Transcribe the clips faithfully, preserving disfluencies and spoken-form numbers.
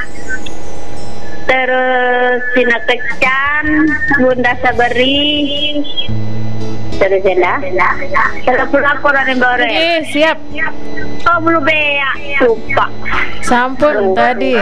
terus Sina Kecan, Bunda Sabari, terus Zela. Telepon laporan yang baru. Oke, siap. Oh, belum beak, lupa. Sampun tadi.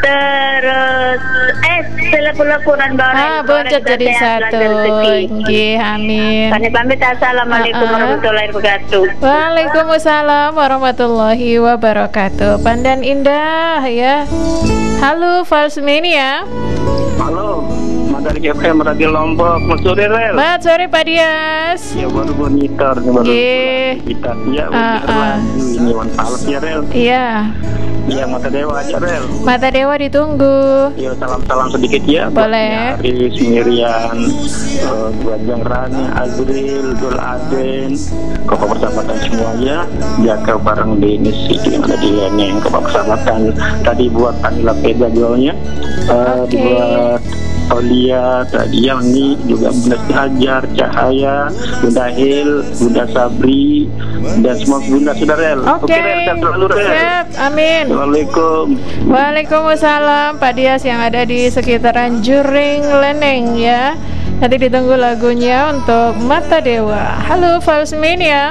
Terus eh telepon laporan baru. Ah, boncot jadi satu. Nggih, amin. Kami pamit, assalamualaikum Ah, ah. warahmatullahi wabarakatuh. Waalaikumsalam warahmatullahi wabarakatuh. Pandan indah ya. Halo Falsmania. Halo, Madari F M Radio Lombok, Mas sore Rel. Selamat sore Pak Dias. Ya baru monitor, baru Ye. kita ya Ah, udah ah. lagi ini Wan Pales ya Rel. Iya, Iya Mata Dewa aja Rel. Mata Dewa ditunggu. Ya salam-salam sedikit ya. Boleh. Buat Aris, Mirian, uh, Bajang Rani, Azril, Dul Aden, Koko Persahabatan semuanya. Jaga bareng Denis itu yang ada di Leneng, Koko Persahabatan. Tadi buat Anila Peda jualnya. Uh, Oke. Buat Olia, tadi yang ini juga Bunda Hajar, Cahaya, Bunda Hil, Bunda Sabri, dan semua Bunda Sudarel. Oke, Rel, sehat selalu Rel. siap, amin. Assalamualaikum. Waalaikumsalam Pak Dias yang ada di sekitaran Juring Leneng ya. Nanti ditunggu lagunya untuk Mata Dewa. Halo Falsmania.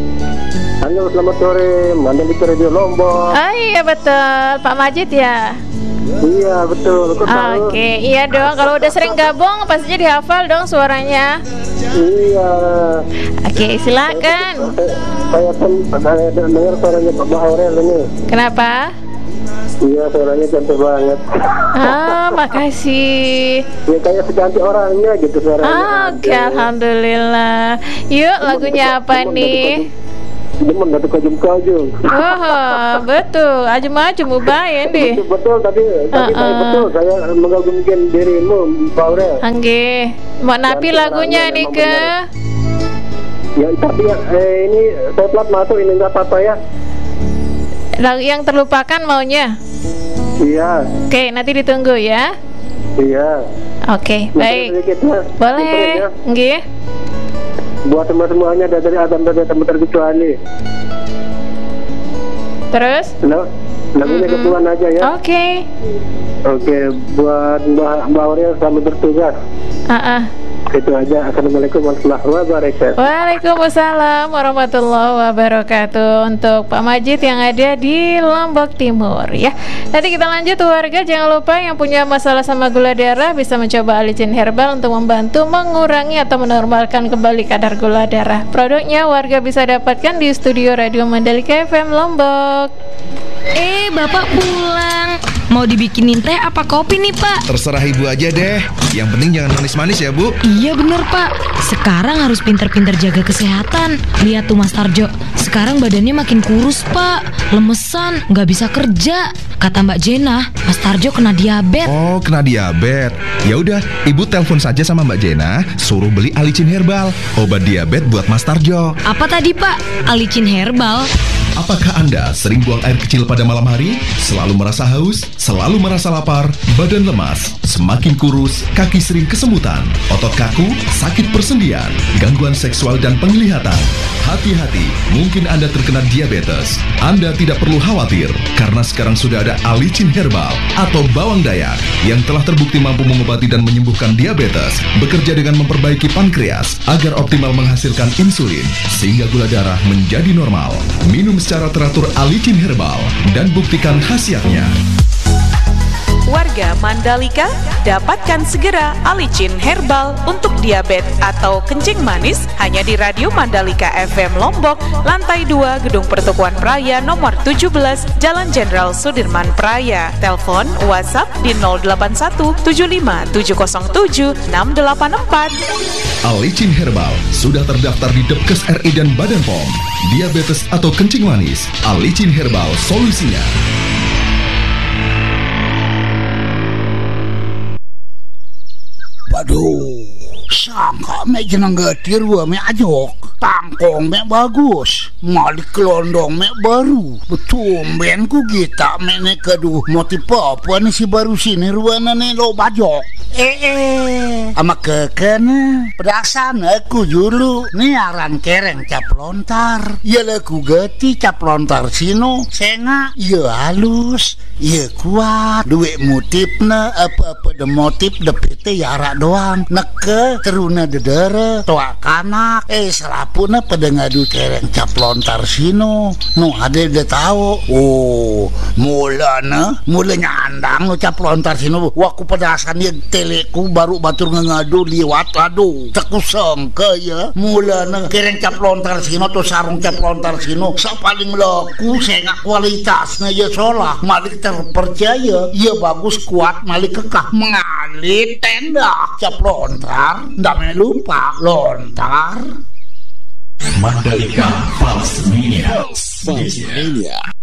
Halo, selamat sore, Mandalika Radio Lombok. Ah iya betul, Pak Majid ya. Iya betul, kok tahu? Oke, iya dong. Kalau udah sering gabung pastinya dihafal dong suaranya. Iya. Oke, silakan. Saya, saya pun saya dengar suaranya Pak Bahrel ini. Kenapa? Iya, suaranya cantik banget. Ah, makasih. Ya kayak secantik orangnya gitu suaranya. Ah, Oke, alhamdulillah. Yuk, lagunya apa nih? Demen dari kajum-kajum. Oh, betul. Ajem-ajem ubayan deh. Betul, betul tadi tadi Uh-uh. saya betul saya mengagumkan dirimu Pak Aurel. Angge, mau napi Cantik lagunya orangnya, nih memang ke? Ya tapi ya, eh, ini saya plat masuk ini nggak apa-apa ya. Lagu yang terlupakan maunya. Iya, Oke, nanti ditunggu ya. iya. Oke, baik. Sedikit, ya. Boleh. Sedikit, ya. Angge. Buat semua-semuanya dari Adam dan teman terkecuali. Terus? Halo, lagunya Mm-mm. ketuan aja ya. Oke. Oke, buat Mbak Mbak Aurel selamat bertugas. Ah, ah. Itu aja. Assalamualaikum warahmatullahi wabarakatuh. Waalaikumsalam warahmatullahi wabarakatuh. Untuk Pak Majid yang ada di Lombok Timur ya. Nanti kita lanjut warga, jangan lupa yang punya masalah sama gula darah bisa mencoba Alicin Herbal untuk membantu mengurangi atau menormalkan kembali kadar gula darah. Produknya warga bisa dapatkan di studio Radio Mandalika F M Lombok. Eh, Bapak pulang. Mau dibikinin teh apa kopi nih, Pak? Terserah ibu aja deh. Yang penting jangan manis-manis ya, Bu. Iya bener, Pak. Sekarang harus pinter-pinter jaga kesehatan. Lihat tuh Mas Tarjo, sekarang badannya makin kurus, Pak. Lemesan, nggak bisa kerja. Kata Mbak Jena, Mas Tarjo kena diabetes. Oh, kena diabetes. Ya udah, ibu telepon saja sama Mbak Jena, suruh beli Alicin Herbal, obat diabetes buat Mas Tarjo. Apa tadi, Pak? Alicin Herbal? Apakah Anda sering buang air kecil pada malam hari? Selalu merasa haus? Selalu merasa lapar? Badan lemas? Semakin kurus? Kaki sering kesemutan? Otot kaku? Sakit persendian? Gangguan seksual dan penglihatan? Hati-hati, mungkin Anda terkena diabetes. Anda tidak perlu khawatir, karena sekarang sudah ada Alicin Herbal atau bawang dayak yang telah terbukti mampu mengobati dan menyembuhkan diabetes, bekerja dengan memperbaiki pankreas agar optimal menghasilkan insulin, sehingga gula darah menjadi normal. Minum secara teratur Alicin Herbal dan buktikan khasiatnya. Warga Mandalika, dapatkan segera Alicin Herbal untuk diabetes atau kencing manis hanya di Radio Mandalika F M Lombok, lantai dua Gedung Pertukuan Praya nomor tujuh belas, Jalan Jenderal Sudirman Praya. Telepon WhatsApp di nol delapan satu tujuh lima tujuh nol tujuh enam delapan empat. Alicin Herbal sudah terdaftar di Depkes R I dan Badan P O M. Diabetes atau kencing manis, Alicin Herbal solusinya. Waduh, Sangka mek jeneng getir wa mek ajok. Tangkong mek bagus. Malik kelondong mek baru. Betumben ku kita mek ne keduh motif apa nih si baru sini ruana nih lo bajok. Eh eh ama kekena perasaan aku dulu nih aran kereng cap lontar. Ya laku geti cap lontar sino senga ya halus ya kuat duit motifna apa-apa de motif de pete yara doang neke teruna dedere toa kanak eh selapuna pada ngadu kereng cap lontar sino no ada de tahu oh mulana mulanya andang no cap lontar sino waku pedasan ya teleku baru batur ngadu liwat aduh teku sangka ya mulana kereng cap lontar sino tuh sarung cap lontar sino sa paling laku senga kualitasnya ya solah malik terpercaya ya bagus kuat malik kekah mengalir tenda cap lontar ndak lupa lontar Mandalika Pulse Mania.